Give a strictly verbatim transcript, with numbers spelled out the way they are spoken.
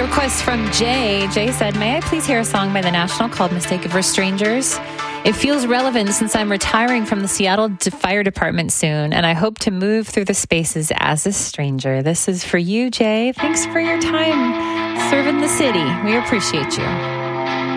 request from Jay. Jay said, may I please hear a song by The National called Mistake for Strangers? It feels relevant since I'm retiring from the Seattle Fire Department soon, and I hope to move through the spaces as a stranger. This is for you, Jay. Thanks for your time serving the city. We appreciate you.